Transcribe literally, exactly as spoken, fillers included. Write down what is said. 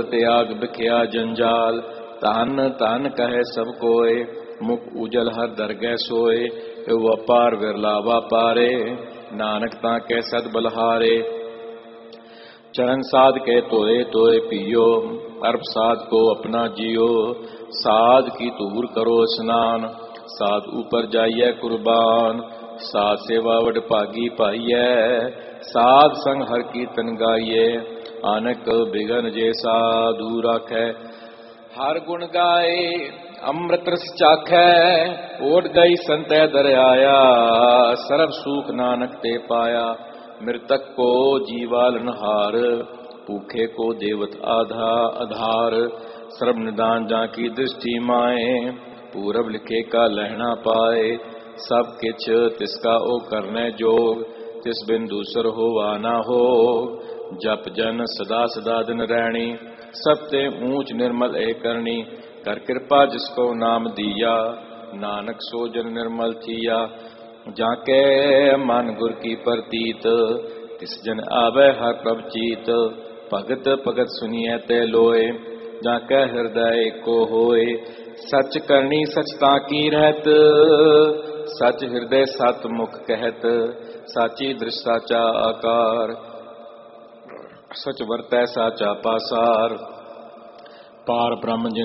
त्याग बिखिया जंजाल। धन धन कहे सब कोय मुख उजल हर दरगह सोए। वपार विरला वापारे नानक ताके सद बलहारे। चरण साध के तोए तोए पियो अर्प साध को अपना जियो। साध की तूर करो स्नान साध ऊपर जाइए कुर्बान। साध सेवा वड भागी पाइए साध संग हर कीर्तन गाइए। आनक बिगन जे साधु राखै हर गुण गाए। अमृत रस चाखै ओट गई संतै दरियाया। सर्व सुख नानक ते पाया। मृतक को जीवालन हार भूखे को देवत आधा आधार। सर्व निदान जाकी दृष्टि माए पूरब लिखे का लहना पाए। सब किछ तिसका ओ करने जोग तिस बिन दूसर होवा ना हो। जप जन सदा सदा दिन रहनी सब ते ऊंच निर्मल ए करनी। कर कृपा जिसको नाम दिया नानक सो जन निर्मल थिया। जाके मन गुर की प्रतीत तिस जन आवे हर प्रभ चीत। भगत भगत सुनिए ते लोए जाके हृदय को होए। सच करनी सचता की रहत सच हृदय सत मुख कहत। साची दृष्ट साचा आकार सच वरतै साचा पासार। पार ब्रह्म जिन